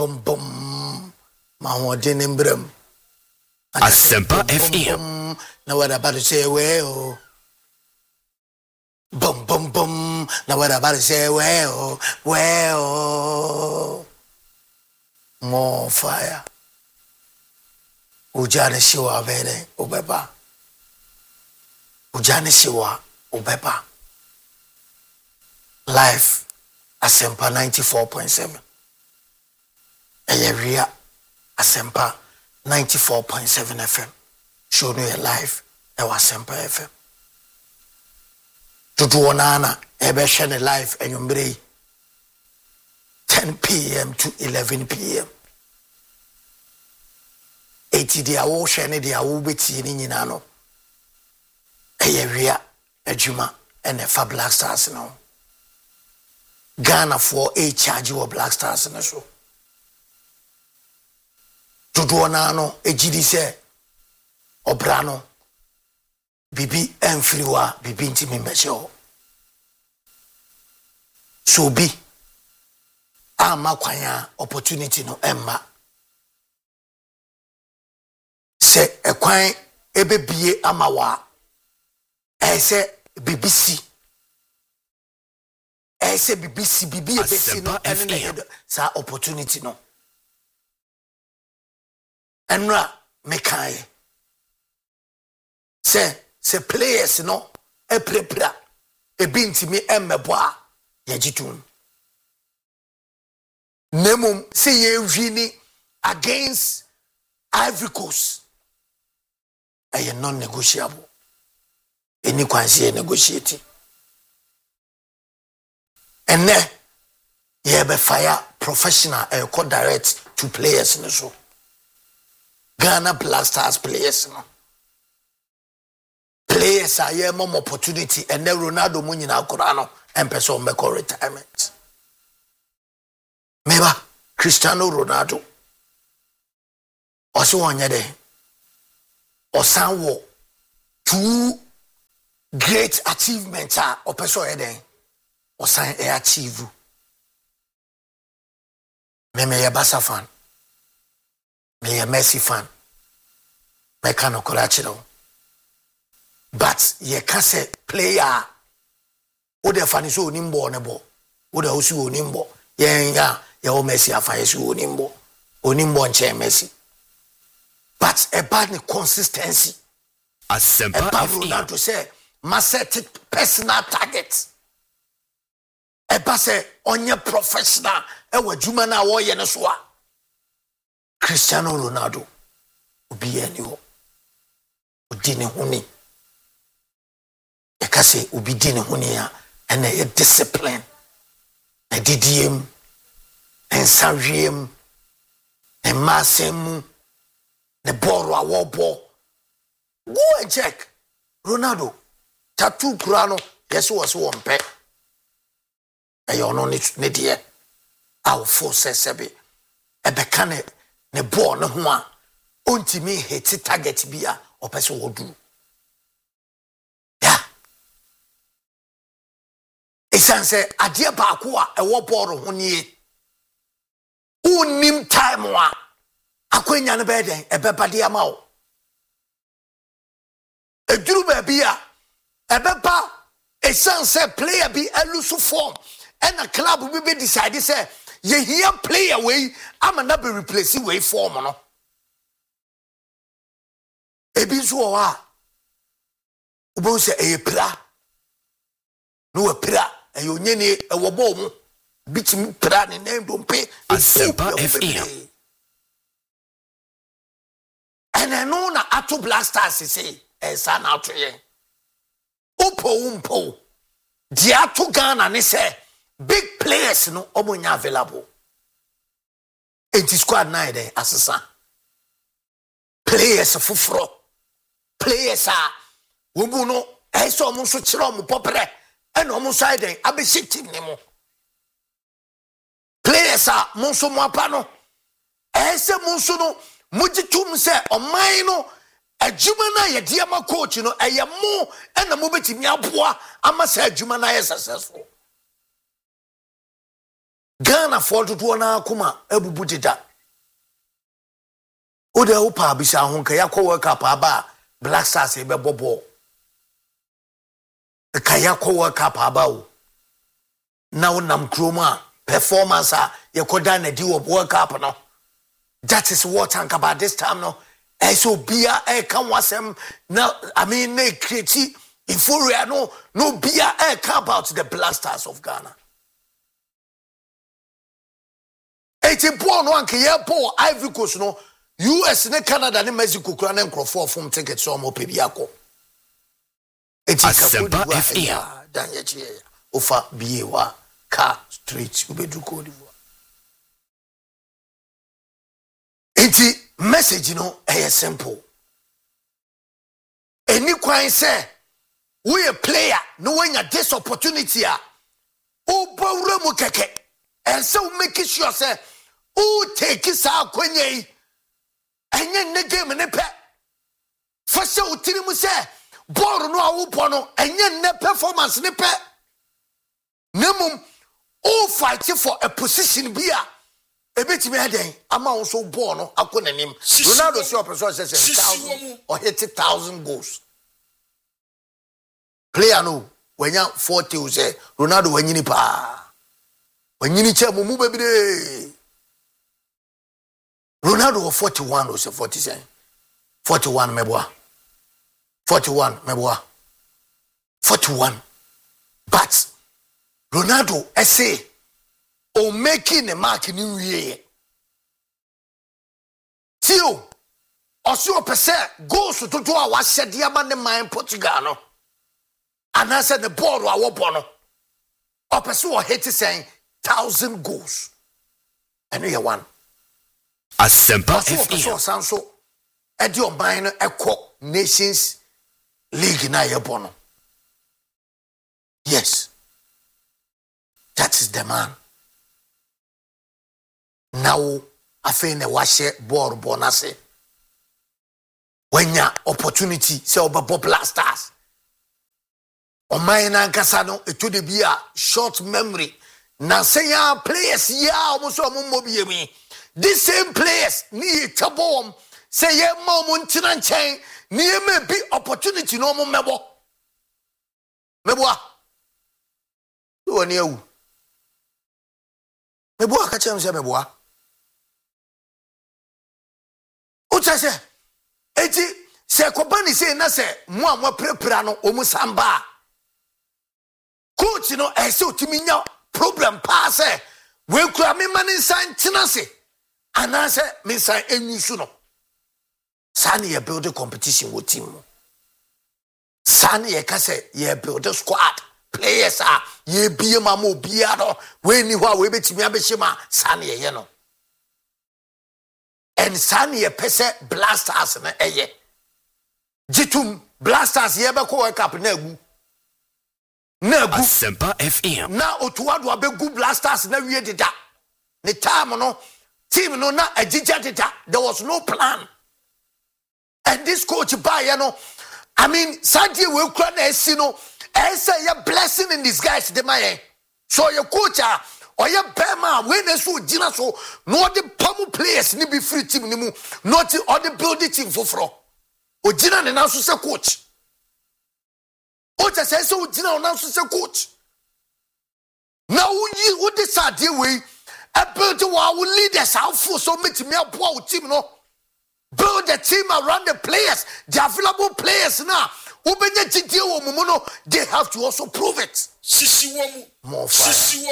bum bum. My one in brim. Asempa FM. Now what about to say well? Bum bum bum. Now what about to say well? More fire. Ujane shiwa vele ubeba. Ujane shiwa ubeba. Live Asempa 94.7. Area Asempa 94.7 FM. Show me a live Asempa FM. Tutu onana ebe shene live enyumbre 10 p.m. to 11 p.m. 80 dia wo shene dia wo beti ni nyina no. Area adwuma ene fa Black Stars no. Ghana for a charge of Black Stars na so. Tutu onano ejidi se obrano bibi enfriwa bibi ntimi meche so bi ama kwanya opportunity no emma se ekwan ebebie amawa ese BBC bibi ebesi no ene sa opportunity no enra mekai se players no eprepra ebintimi emmeboa yajitum nemum se ye wini against Ivory Coast a non-negotiable any kwansi negotiate and ne ye be fire professional and co direct to players no so Ghana Black Stars players no players are here more opportunity and then Ronaldo Munina Corano and person make retirement. Meba Cristiano Ronaldo also one day or some two great achievements are or person eden or sign achieve. Me a Barca fan, me a Messi fan, me can Colachino. But ye can say player ode fani so onimbo nebo ode osu onimbo ye o Messi afa so onimbo nche Messi but a bad consistency Asempa FM to say set personal target e ba say onye professional e wadwuma na wo ye ne so a Cristiano Ronaldo obi ani ho odi ne huni ekase obi di ne huni a ene ye discipline e didiem en sawiem en masemu ne boro awobo go and check Ronaldo tattoo kurano yeso was one pe e yo no ne de aw force sebe e be kan ne ball ne ho a ontimi hit target bia opese wodu esanse ade ba ko a ewo ball ho nie unim time wa akwenya ne be den e be bade ama wo eduru ba bia e be ba esanse player bi elusu form and a club bi decide say ye here player way am na be replace way form no ebi so wa ubo se e pra no e pra e onyeni e wo bo mu bitimi pra ne name do mpe Asempa FM and no na ato Black Stars say e sa na to ye umpo dia to Ghana ne say big players no omonya available enti squad na dey asesa players fufuro players a wo bu no e so mo so kire mo popre e no mo side den abeshi team ne mo players a mo so mo apa no e se mo so no mo gitum se oman no adwuma na ye dia ma coach no eye mo e na mo betimi aboa ama se adwuma na ye successful Ghana for to na kuma ebubu dida. O de opa bisa ho nka yakọ World Cup aba Black Stars ebe bobo. Ka yakọ World Cup aba o. Na wonam kroma performance a yakoda na di World Cup no. That is what I'm about this time no. So bia can wasem now I mean they create euphoria no bia can about the Black Stars of Ghana. It's important one ke yepo Ivory Coast no US ne Canada ne Mexico kura ne nkrofo from tickets so mo pe biako. It's Asempa FM dan ye chie ofa biewa car street ubedu Cote d'Ivoire. Enti message no is simple. Any kwan say we a player no when you this opportunity o bawra mu keke and so make sure say o take sa akwenye enye ne game ne pe fa se o tiri mu say ball no awo po no enye ne performance ne pe nemum o fight for a position bia ebetimi aden ama wo so ball no akonanim Ronaldo say person say 1,000 or 80,000 goals player no wanya 40 o say Ronaldo wanyini pa wanyini che mumu bebide Ronaldo 41 or say 47 41 meboa 41 meboa 41 but Ronaldo say o making a mark in new year. Tio, also percent goes to do our said Diamond mine Portugal. And I said the ball our bono. Or pursue hate saying 1,000 goals. And we are one. Asempa FM. So, at your mind, a Nations League na your bono. Yes, that is the man. Now, I feel na washe ball bonase. When ya opportunity, say oba Black Stars. O mayna kasano eto de bia short memory. Na say ya players ya almost omo me. These same players ni tabom say ye ma mo ntina nchen ni me be opportunity no mo mebo. Meboa. Do ani ewu. Meboa ka chem say meboa. Say, eti se kobani say na se mo amwa prepra no omu samba coach no ese otimi nya problem pa se we kura me man insan tenase ana se me san enyusu no sane ye build a competition with team sane ye ka se ye build a squad players ye bie ma mo bia no we ni ho a we betimi abehima sane ye no. And Sani pese Black Stars na eye. Jitum Black Stars ye be ko World Cup na egu. Na egu. Asempa FM. Na otuado abegu Black Stars na wie deda. Ne time no team no na agija deda. There was no plan. And this coach by I mean Santi we kura na esi no e say ye blessing in disguise de maye. So your coach or your Bema, when they so dinner so, no the pamu players ni be free team ni mu, not the other building team for fro. O dinner and now say coach. O just say so dinner now say coach. Now you what this idea way, a build our leaders out for so much me a poor team no. Build the team around the players, the available players now. They have to also prove it. More fire.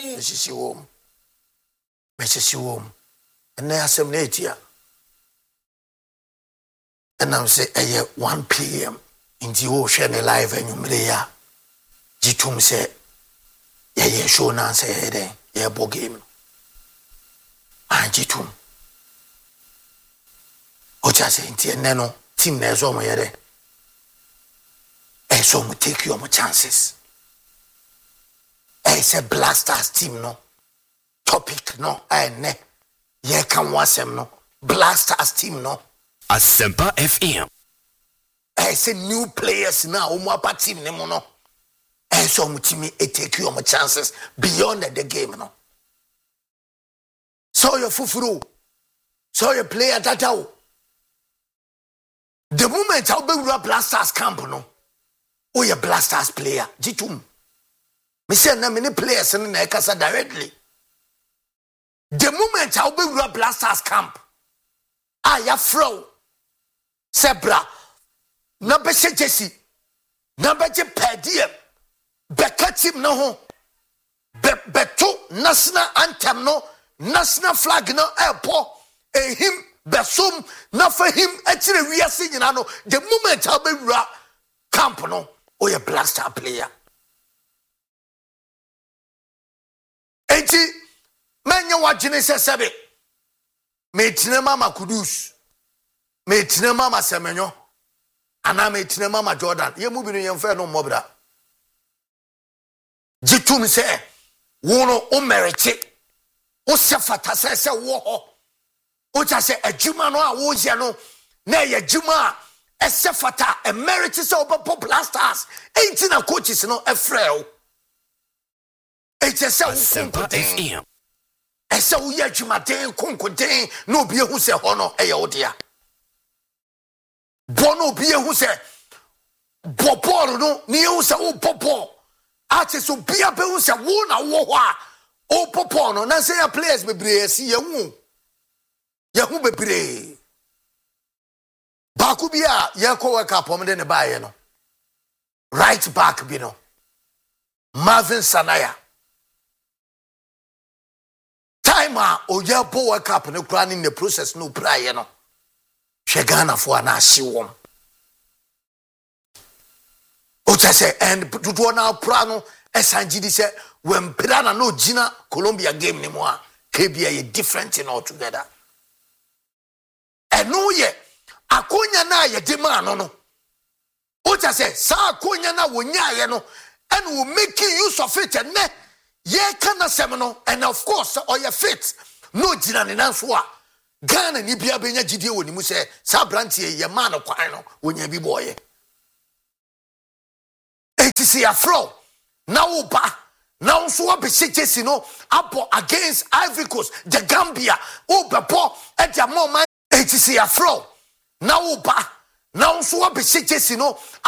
And then I say, and I'm saying, 1 p.m. in the ocean live and you may Jitum say, yeah, show now say, yeah, ball game. And Jitum. Ocha say, Nano, team there's all my head. And so we take your chances. And say Black Stars team no topic no and ne ye can watch them no Black Stars team no Asempa FM. And say new players now umwapa team ne mo no. And so we take your chances beyond the game no. So your fufuru. So your player tatao. The moment I'll be with Blasters camp, no. Oh, your Blasters player. Jitum. Me say na many players in the Ekasa directly. The moment I'll be with Blasters camp, I have fro. Sebra. Number Jesse. Number Pediem. Bekatim no ho. Beto national anthem no. National flag no airport. Him besum na for him actually we are seeing no the moment I'll be camp no or a Blaster player. Enti menya wagene sebe metine mama Kudus metine mama Semenyo ana metine mama Jordan ye mu bi no yemfa no mobra jitum se wono o merete o sefata se wo ho o cha se adwuma no a wo ye no na ye adwuma a sefata emerite se obo Blasters enti na coaches no efrel enti se wo FM. Ese wo ye adwuma den konkoden na obi ehu se ho no eye odea bono obi ehu se bobol no ni ehu se wo bobol ati so bia be ehu se wo na wo ho a o popo no na say ya players bebre si yehu bebre baku bia ye ko work up om de ne baaye no right back bi no Marvin Sanaya time oya bo work up ne kura in the process no praye no hwe Ghana fo ana ahye wom o say and do na pra no esanjidi say when Pirana no Gina Colombia game ni mo a KBA ye different in altogether. And no ye akonya na ye de man no. O just say sa akonya na wonya ye no and will make use of it and ne ye kana semino and of course or ye fit no Gina ni nanso a Ghana ni bia benya gidie woni mu say sa brantie ye man kwan no wonya bi boye. It is a flow. Now ba now so be Jesse no up against Ivory Coast, the Gambia, Bebo, at the moment, it is a flow. Now ba now so be Jesse no